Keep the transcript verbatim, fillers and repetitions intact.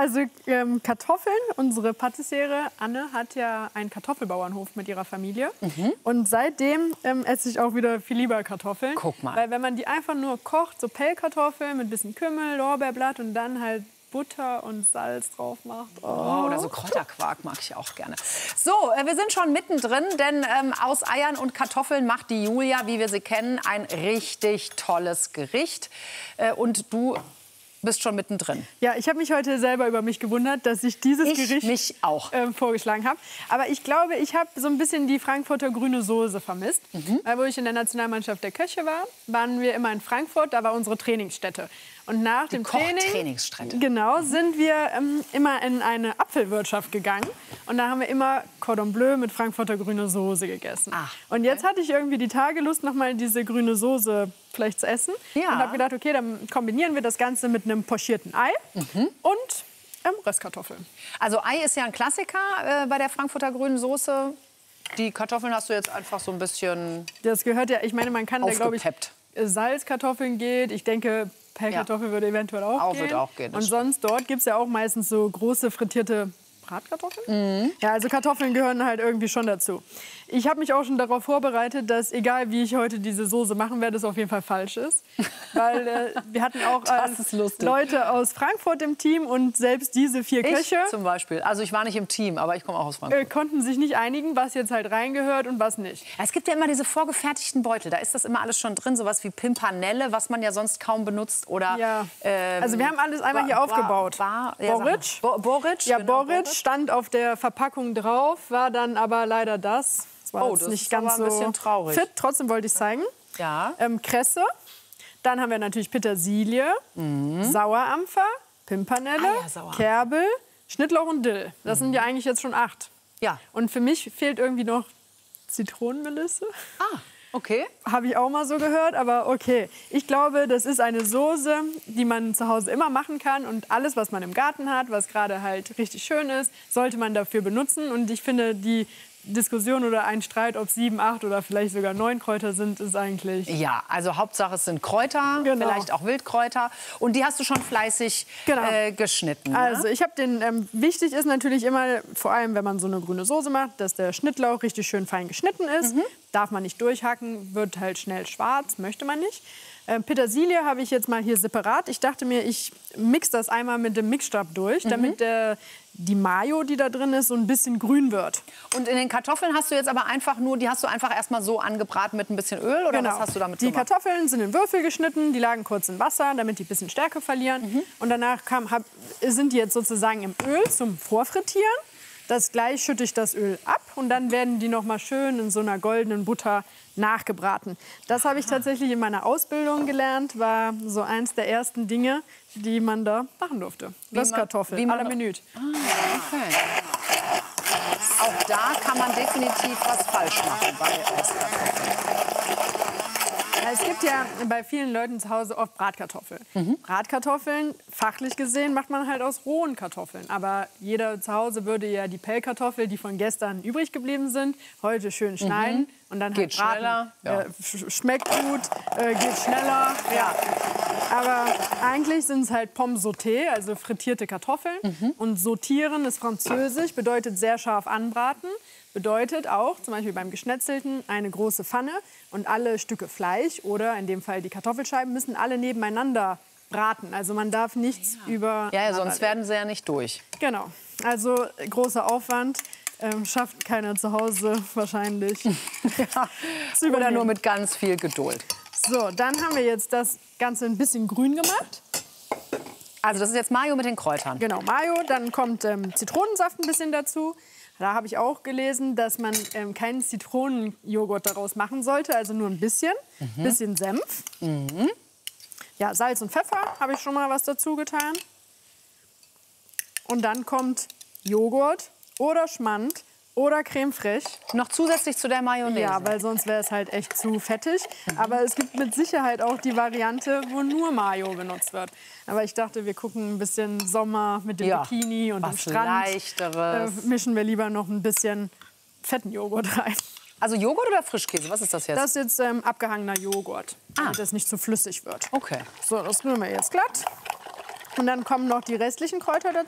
also ähm, Kartoffeln. Unsere Patissiere Anne hat ja einen Kartoffelbauernhof mit ihrer Familie. Mhm. Und seitdem ähm, esse ich auch wieder viel lieber Kartoffeln. Guck mal. Weil wenn man die einfach nur kocht, so Pellkartoffeln mit ein bisschen Kümmel, Lorbeerblatt und dann halt Butter und Salz drauf macht. Oh. Oh, oder so Kräuterquark mag ich auch gerne. So, äh, wir sind schon mittendrin, denn ähm, aus Eiern und Kartoffeln macht die Julia, wie wir sie kennen, ein richtig tolles Gericht. Äh, und du bist schon mittendrin. Ja, ich habe mich heute selber über mich gewundert, dass ich dieses ich Gericht mich auch. Äh, vorgeschlagen habe. Aber ich glaube, ich habe so ein bisschen die Frankfurter grüne Soße vermisst. Mhm. Weil wo ich in der Nationalmannschaft der Köche war, waren wir immer in Frankfurt, da war unsere Trainingsstätte. Und nach die dem Training Trainingsstätte. Genau, sind wir ähm, immer in eine Apfelwirtschaft gegangen. Und da haben wir immer Cordon Bleu mit Frankfurter grüne Soße gegessen. Ach, und jetzt okay. hatte ich irgendwie die Tage Lust, noch mal diese grüne Soße vielleicht zu essen. Ja. Und habe gedacht, okay, dann kombinieren wir das Ganze mit einem pochierten Ei mhm. und ähm, Röstkartoffeln. Also Ei ist ja ein Klassiker äh, bei der Frankfurter grünen Soße. Die Kartoffeln hast du jetzt einfach so ein bisschen Das gehört ja, ich meine, man kann da, glaube ich, Salzkartoffeln geht. Ich denke, Pellkartoffel ja. würde eventuell auch, auch gehen. Würde auch gehen. Und sonst dort gibt es ja auch meistens so große frittierte Bratkartoffeln. Mhm. Ja, also Kartoffeln gehören halt irgendwie schon dazu. Ich habe mich auch schon darauf vorbereitet, dass egal wie ich heute diese Soße machen werde, es auf jeden Fall falsch ist. Weil äh, wir hatten auch äh, Leute aus Frankfurt im Team und selbst diese vier ich Köche zum Beispiel. Also ich war nicht im Team, aber ich komme auch aus Frankfurt. Äh, konnten sich nicht einigen, was jetzt halt reingehört und was nicht. Ja, es gibt ja immer diese vorgefertigten Beutel. Da ist das immer alles schon drin. Sowas wie Pimpanelle, was man ja sonst kaum benutzt. Oder, ja. ähm, also wir haben alles einmal hier aufgebaut. Bar, ja, Boric. Bo Boric. Ja, genau, Boric stand auf der Verpackung drauf, war dann aber leider das. Das war oh, jetzt das nicht ist ganz aber ein bisschen so traurig. fit. Trotzdem wollte ich es zeigen. Ja. Ähm, Kresse. Dann haben wir natürlich Petersilie, mhm. Sauerampfer, Pimpernelle, ah, ja, Sauer. Kerbel, Schnittlauch und Dill. Das mhm. sind ja eigentlich jetzt schon acht. Ja. Und für mich fehlt irgendwie noch Zitronenmelisse. Ah, okay. Habe ich auch mal so gehört, aber okay. Ich glaube, das ist eine Soße, die man zu Hause immer machen kann. Und alles, was man im Garten hat, was gerade halt richtig schön ist, sollte man dafür benutzen. Und ich finde, die Diskussion oder ein Streit, ob sieben, acht oder vielleicht sogar neun Kräuter sind, ist eigentlich... Ja, also Hauptsache es sind Kräuter, genau. vielleicht auch Wildkräuter. Und die hast du schon fleißig genau. äh, geschnitten. Ne? Also ich habe den, ähm, wichtig ist natürlich immer, vor allem wenn man so eine grüne Soße macht, dass der Schnittlauch richtig schön fein geschnitten ist. Mhm. Darf man nicht durchhacken, wird halt schnell schwarz, möchte man nicht. Äh, Petersilie habe ich jetzt mal hier separat. Ich dachte mir, ich mix das einmal mit dem Mixstab durch, mhm. damit der, die Mayo, die da drin ist, so ein bisschen grün wird. Und in den Kartoffeln hast du jetzt aber einfach nur, die hast du einfach erstmal so angebraten mit ein bisschen Öl oder genau. was hast du damit die gemacht? Die Kartoffeln sind in Würfel geschnitten, die lagen kurz in Wasser, damit die ein bisschen Stärke verlieren. Mhm. Und danach kam, hab, sind die jetzt sozusagen im Öl zum Vorfrittieren. Das gleich schütte ich das Öl ab und dann werden die noch mal schön in so einer goldenen Butter nachgebraten. Das habe ich tatsächlich in meiner Ausbildung gelernt, war so eins der ersten Dinge, die man da machen durfte. Röstkartoffeln, à la minute. Ah, okay. Auch da kann man definitiv was falsch machen bei Röstkartoffeln. Es gibt ja bei vielen Leuten zu Hause oft Bratkartoffeln. Mhm. Bratkartoffeln, fachlich gesehen, macht man halt aus rohen Kartoffeln. Aber jeder zu Hause würde ja die Pellkartoffel, die von gestern übrig geblieben sind, heute schön schneiden. Mhm. Und dann geht halt schneller. Ja. Äh, schmeckt gut, äh, geht schneller. Ja. Aber eigentlich sind es halt Pommes sauté, also frittierte Kartoffeln. Mhm. Und sautieren ist französisch, bedeutet sehr scharf anbraten. Bedeutet auch, zum Beispiel beim Geschnetzelten, eine große Pfanne und alle Stücke Fleisch oder in dem Fall die Kartoffelscheiben müssen alle nebeneinander braten. Also man darf nichts ja. über... Ja, ja, sonst werden sie ja nicht durch. Genau. Also großer Aufwand. Ähm, schafft keiner zu Hause wahrscheinlich. ja. Oder nur mit ganz viel Geduld. So, dann haben wir jetzt das Ganze ein bisschen grün gemacht. Also das ist jetzt Mayo mit den Kräutern. Genau, Mayo. Dann kommt ähm, Zitronensaft ein bisschen dazu. Da habe ich auch gelesen, dass man ähm, keinen Zitronenjoghurt daraus machen sollte, also nur ein bisschen. Mhm. Bisschen Senf. Mhm. Ja, Salz und Pfeffer habe ich schon mal was dazu getan. Und dann kommt Joghurt oder Schmand oder Creme fraiche. Noch zusätzlich zu der Mayonnaise? Ja, weil sonst wäre es halt echt zu fettig. Mhm. Aber es gibt mit Sicherheit auch die Variante, wo nur Mayo benutzt wird. Aber ich dachte, wir gucken ein bisschen Sommer mit dem ja, Bikini und dem Strand. Leichteres. Äh, mischen wir lieber noch ein bisschen fetten Joghurt rein. Also Joghurt oder Frischkäse? Was ist das jetzt? Das ist jetzt ähm, abgehangener Joghurt, damit ah. es nicht zu flüssig wird. Okay. So, das rühren wir jetzt glatt. Und dann kommen noch die restlichen Kräuter dazu.